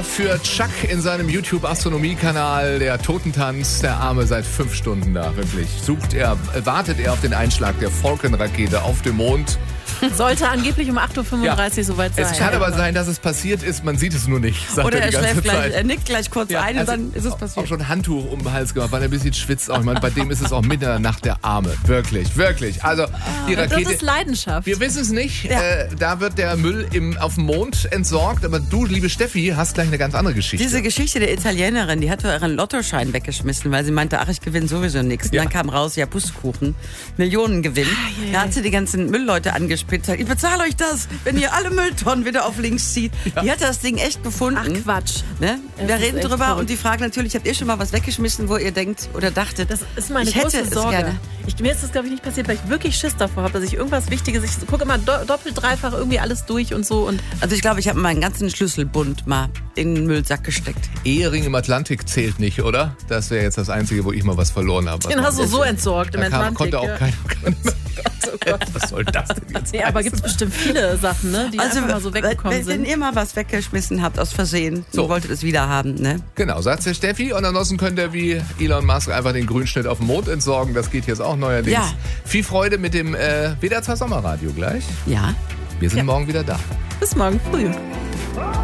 Trailer für Chuck in seinem YouTube-Astronomie-Kanal. Der Totentanz, der Arme seit 5 Stunden da, wirklich. Wartet er auf den Einschlag der Falcon-Rakete auf dem Mond. Sollte angeblich um 8.35 Uhr soweit sein. Es kann aber sein, dass es passiert ist, man sieht es nur nicht, sagt Oder er die ganze schläft Zeit. gleich, er nickt gleich kurz ein und dann ist es passiert. Auch schon ein Handtuch um den Hals gemacht, weil er ein bisschen schwitzt. Auch. Ich meine, bei dem ist es auch mitten in der Nacht der Arme. Wirklich, wirklich. Also die Rakete... Das ist Leidenschaft. Wir wissen es nicht. Ja. Da wird der Müll auf dem Mond entsorgt. Aber du, liebe Steffi, hast gleich eine ganz andere Geschichte. Diese Geschichte der Italienerin, die hat ihren Lottoschein weggeschmissen, weil sie meinte, ach, ich gewinne sowieso nichts. Und dann kam raus, ja, Pustekuchen, Millionengewinn. Da hat sie die ganzen Müllleute angespitzt. Ich bezahle euch das, wenn ihr alle Mülltonnen wieder auf links zieht. Ja. Die hat das Ding echt gefunden. Ach, Quatsch. Ne? Wir reden drüber und die Frage natürlich, habt ihr schon mal was weggeschmissen, wo ihr denkt oder dachtet, das ist meine große Sorge. Mir ist das, glaube ich, nicht passiert, weil ich wirklich Schiss davor habe, dass ich irgendwas Wichtiges, ich gucke immer doppelt, dreifach irgendwie alles durch und so. Also ich glaube, ich habe meinen ganzen Schlüsselbund mal in den Müllsack gesteckt. Ehering im Atlantik zählt nicht, oder? Das wäre jetzt das Einzige, wo ich mal was verloren habe. Den hast du so entsorgt im Atlantik. Konnte auch keiner. Oh Gott. Was soll das denn jetzt? Ja, aber gibt es bestimmt viele Sachen, ne, die einfach mal so weggekommen sind. Wenn ihr mal was weggeschmissen habt aus Versehen und wolltet es wieder haben, ne? Genau, sagt der Steffi. Und ansonsten könnt ihr wie Elon Musk einfach den Grünschnitt auf dem Mond entsorgen. Das geht jetzt auch neuerdings. Ja. Viel Freude mit dem WDR 2 Sommerradio gleich. Ja. Wir sind morgen wieder da. Bis morgen früh.